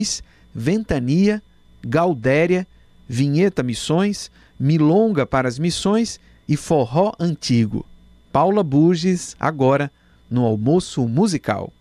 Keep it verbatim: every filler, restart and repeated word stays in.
Ventania, Gaudéria, Vinheta Missões, Milonga para as Missões e Forró Antigo. Paula Burges, agora no Almoço Musical.